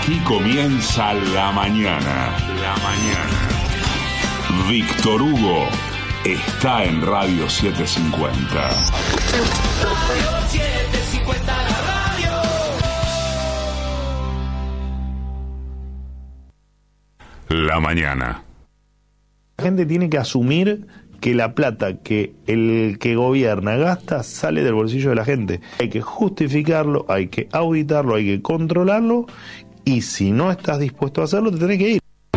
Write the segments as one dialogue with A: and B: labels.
A: Aquí comienza la mañana. La mañana. Víctor Hugo está en Radio 750.
B: Radio 750, la radio.
A: La mañana.
C: La gente tiene que asumir que la plata que el que gobierna gasta sale del bolsillo de la gente. Hay que justificarlo, hay que auditarlo, hay que controlarlo, y si no estás dispuesto a hacerlo, te tenés que ir.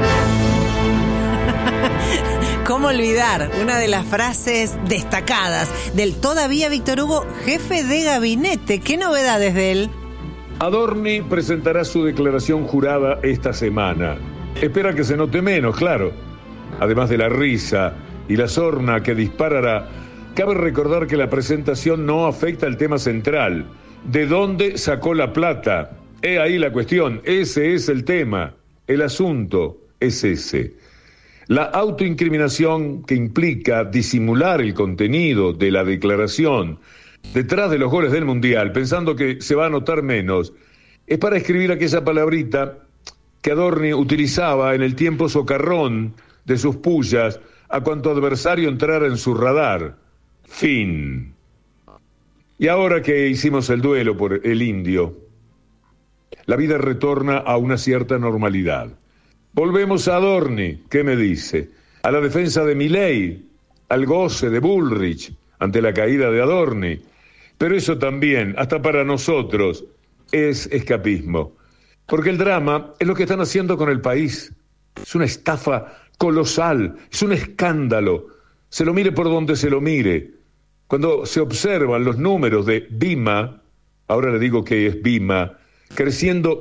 D: ¿Cómo olvidar una de las frases destacadas del todavía Víctor Hugo, jefe de gabinete? ¿Qué novedades de él?
E: Adorni presentará su declaración jurada esta semana. Espera que se note menos, claro. Además de la risa y la sorna que disparará, cabe recordar que la presentación no afecta al tema central. ¿De dónde sacó la plata? He ahí la cuestión, ese es el tema. El asunto es ese. La autoincriminación que implica disimular el contenido de la declaración detrás de los goles del Mundial, pensando que se va a notar menos, es para escribir aquella palabrita que Adorni utilizaba en el tiempo socarrón de sus pullas a cuanto adversario entrara en su radar. Fin. Y ahora que hicimos el duelo por el indio, la vida retorna a una cierta normalidad. Volvemos a Adorni, ¿qué me dice? A la defensa de Milei, al goce de Bullrich ante la caída de Adorni. Pero eso también, hasta para nosotros, es escapismo. Porque el drama es lo que están haciendo con el país. Es una estafa colosal, es un escándalo. Se lo mire por donde se lo mire. Cuando se observan los números de BIMA, ahora le digo que es BIMA, creciendo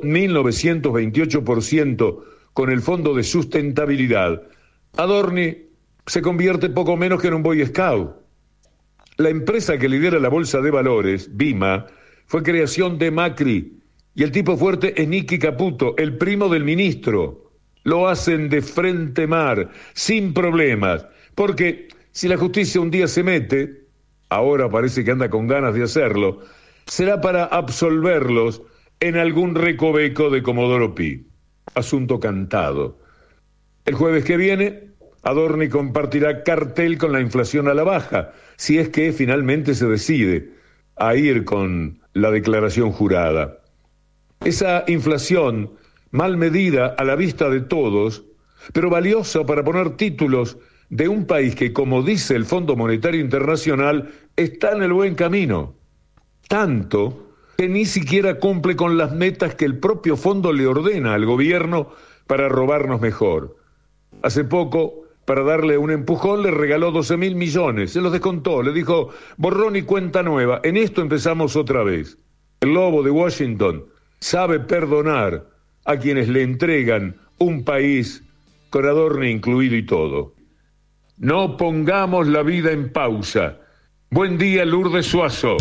E: 1928% con el Fondo de Sustentabilidad, Adorni se convierte poco menos que en un Boy Scout. La empresa que lidera la bolsa de valores, BIMA, fue creación de Macri, y el tipo fuerte es Nicky Caputo, el primo del ministro. Lo hacen de frente mar, sin problemas, porque si la justicia un día se mete, ahora parece que anda con ganas de hacerlo, será para absolverlos en algún recoveco de Comodoro Pi. Asunto cantado. El jueves que viene, Adorni compartirá cartel con la inflación a la baja, si es que finalmente se decide a ir con la declaración jurada. Esa inflación, mal medida a la vista de todos, pero valiosa para poner títulos de un país que, como dice el Fondo Monetario Internacional, está en el buen camino. Tanto que ni siquiera cumple con las metas que el propio fondo le ordena al gobierno para robarnos mejor. Hace poco, para darle un empujón, le regaló 12.000 millones, se los descontó, le dijo borrón y cuenta nueva, en esto empezamos otra vez. El lobo de Washington sabe perdonar a quienes le entregan un país con Adorni incluido y todo. No pongamos la vida en pausa. Buen día, Lourdes Suazo.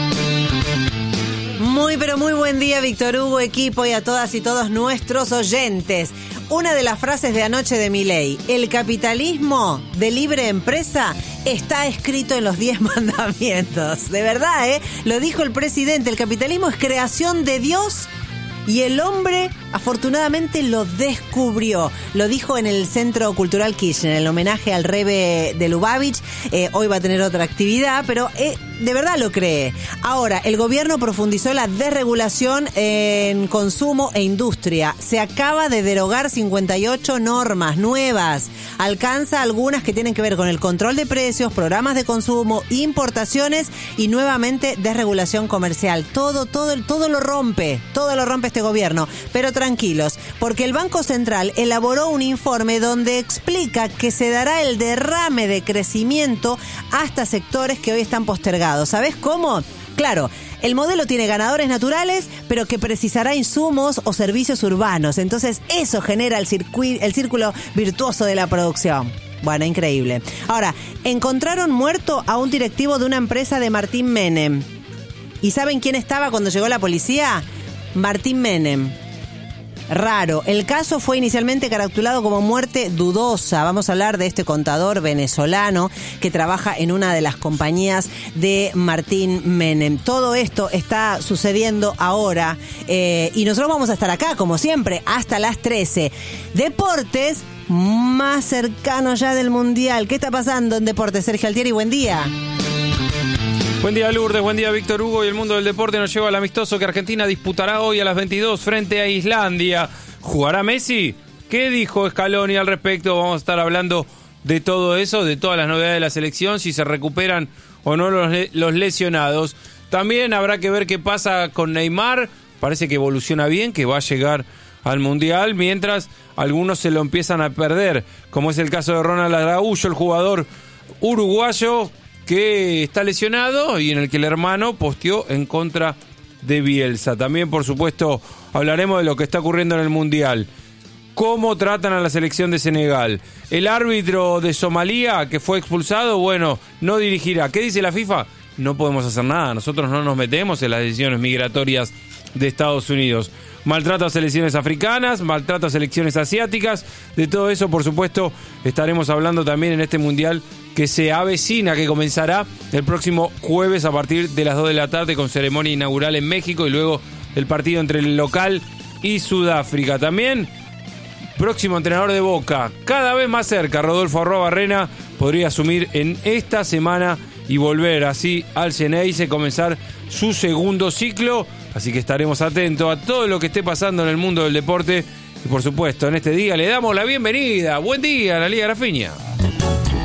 D: Muy pero muy buen día, Víctor Hugo, equipo, y a todas y todos nuestros oyentes. Una de las frases de anoche de Milei: el capitalismo de libre empresa está escrito en los 10 mandamientos. De verdad, lo dijo el presidente, el capitalismo es creación de Dios y el hombre afortunadamente lo descubrió. Lo dijo en el Centro Cultural Kirchner, en el homenaje al Rebe de Lubavitch. Hoy va a tener otra actividad, pero de verdad lo cree. Ahora, el gobierno profundizó la desregulación en consumo e industria. Se acaba de derogar 58 normas nuevas. Alcanza algunas que tienen que ver con el control de precios, programas de consumo, importaciones y nuevamente desregulación comercial. Todo lo rompe este gobierno. Pero tranquilos, porque el Banco Central elaboró un informe donde explica que se dará el derrame de crecimiento hasta sectores que hoy están postergados. ¿Sabés cómo? Claro, el modelo tiene ganadores naturales, pero que precisará insumos o servicios urbanos. Entonces, eso genera el círculo virtuoso de la producción. Bueno, increíble. Ahora, encontraron muerto a un directivo de una empresa de Martín Menem. ¿Y saben quién estaba cuando llegó la policía? Martín Menem. raro. El caso fue inicialmente caratulado como muerte dudosa. Vamos a hablar de este contador venezolano que trabaja en una de las compañías de Martín Menem. Todo esto está sucediendo ahora y nosotros vamos a estar acá, como siempre, hasta las 13. Deportes más cercanos ya del Mundial. ¿Qué está pasando en deportes? Sergio Altieri, buen día.
F: Buen día, Lourdes, buen día, Víctor Hugo. Y el mundo del deporte nos lleva al amistoso que Argentina disputará hoy a las 22 frente a Islandia. ¿Jugará Messi? ¿Qué dijo Scaloni al respecto? Vamos a estar hablando de todo eso, de todas las novedades de la selección, si se recuperan o no los lesionados. También habrá que ver qué pasa con Neymar. Parece que evoluciona bien, que va a llegar al Mundial, mientras algunos se lo empiezan a perder, como es el caso de Ronald Araújo, el jugador uruguayo que está lesionado y en el que el hermano posteó en contra de Bielsa. También, por supuesto, hablaremos de lo que está ocurriendo en el Mundial. ¿Cómo tratan a la selección de Senegal? El árbitro de Somalia, que fue expulsado, bueno, no dirigirá. ¿Qué dice la FIFA? No podemos hacer nada. Nosotros no nos metemos en las decisiones migratorias de Estados Unidos. Maltrato a selecciones africanas, maltrato a selecciones asiáticas. De todo eso, por supuesto, estaremos hablando también en este Mundial que se avecina, que comenzará el próximo jueves a partir de las 2 de la tarde con ceremonia inaugural en México y luego el partido entre el local y Sudáfrica. También, próximo entrenador de Boca, cada vez más cerca, Rodolfo Arruabarrena podría asumir en esta semana y volver así al Xeneize, comenzar su segundo ciclo. Así que estaremos atentos a todo lo que esté pasando en el mundo del deporte. Y por supuesto, en este día le damos la bienvenida. Buen día, Analía Grafiña.